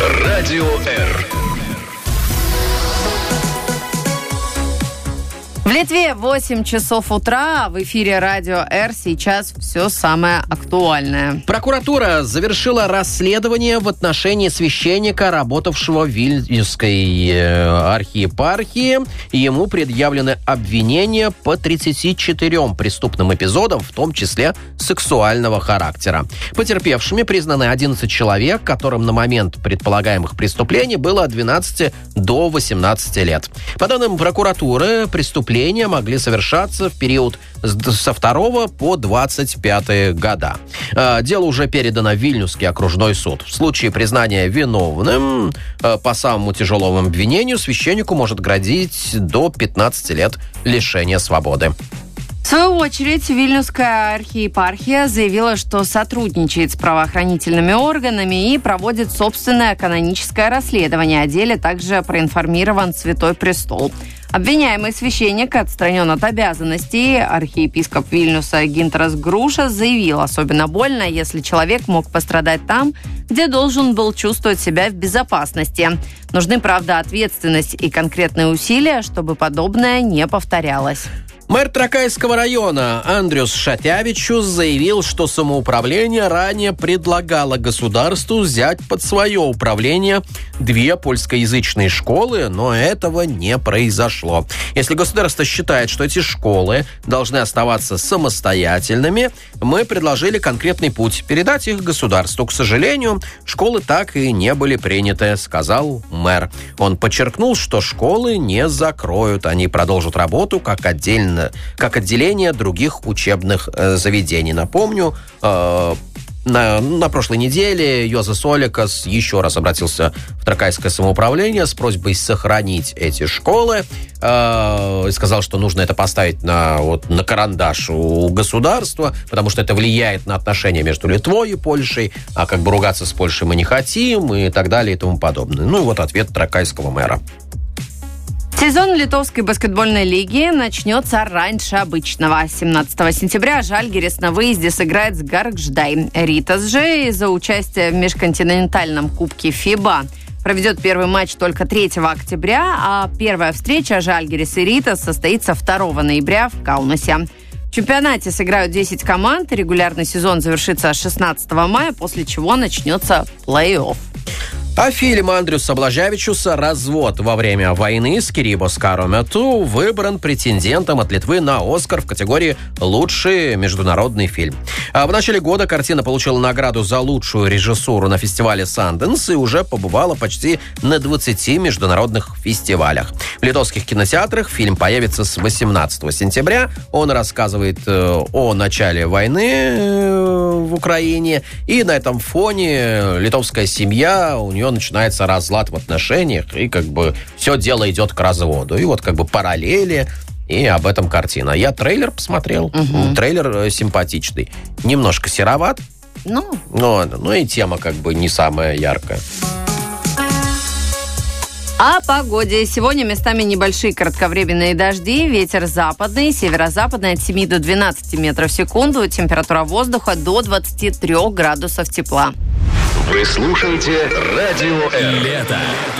Радио Р. В Литве 8 часов утра. В эфире Радио Р. Сейчас все самое актуальное. Прокуратура завершила расследование в отношении священника, работавшего в Вильнюсской архиепархии. Ему предъявлены обвинения по 34 преступным эпизодам, в том числе сексуального характера. Потерпевшими признаны 11 человек, которым на момент предполагаемых преступлений было от 12 до 18 лет. По данным прокуратуры, преступления могли совершаться в период со 2 по 25 года. Дело уже передано в Вильнюсский окружной суд. В случае признания виновным по самому тяжелому обвинению священнику может грозить до 15 лет лишения свободы. В свою очередь, Вильнюсская архиепархия заявила, что сотрудничает с правоохранительными органами и проводит собственное каноническое расследование. О деле также проинформирован Святой Престол. Обвиняемый священник отстранен от обязанностей. Архиепископ Вильнюса Гинтерас Груша заявил: особенно больно, если человек мог пострадать там, где должен был чувствовать себя в безопасности. Нужны, правда, ответственность и конкретные усилия, чтобы подобное не повторялось. Мэр Тракайского района Андрюс Шатявичус заявил, что самоуправление ранее предлагало государству взять под свое управление 2 польскоязычные школы, но этого не произошло. Если государство считает, что эти школы должны оставаться самостоятельными, мы предложили конкретный путь – передать их государству. К сожалению, школы так и не были приняты, сказал мэр. Он подчеркнул, что школы не закроют, они продолжат работу как отделение других учебных заведений. Напомню, на прошлой неделе Йозеф Олекас еще раз обратился в Тракайское самоуправление с просьбой сохранить эти школы. Сказал, что нужно это поставить на карандаш у государства, потому что это влияет на отношения между Литвой и Польшей, а как бы ругаться с Польшей мы не хотим, и так далее, и тому подобное. Ну и вот ответ тракайского мэра. Сезон Литовской баскетбольной лиги начнется раньше обычного. 17 сентября Žalgiris на выезде сыграет с Гаргждай. Ритас же из-за участия в межконтинентальном кубке ФИБА проведет первый матч только 3 октября, а первая встреча Žalgiris и Ритас состоится 2 ноября в Каунасе. В чемпионате сыграют 10 команд. Регулярный сезон завершится 16 мая, после чего начнется плей-офф. А фильм Андрюса Блажевичуса «Развод во время войны» с Skyrybos karo metu выбран претендентом от Литвы на «Оскар» в категории «Лучший международный фильм». В начале года картина получила награду за лучшую режиссуру на фестивале Sundance и уже побывала почти на 20 международных фестивалях. В литовских кинотеатрах фильм появится с 18 сентября. Он рассказывает о начале войны в Украине. И на этом фоне литовская семья, у нее начинается разлад в отношениях, и как бы все дело идет к разводу. И вот как бы параллели, и об этом картина. Я трейлер посмотрел. Угу. Трейлер симпатичный. Немножко сероват. Ну и тема как бы не самая яркая. О погоде. Сегодня местами небольшие кратковременные дожди. Ветер западный, северо-западный от 7 до 12 метров в секунду. Температура воздуха до 23 градусов тепла. Вы слушаете Радио Р. Лето.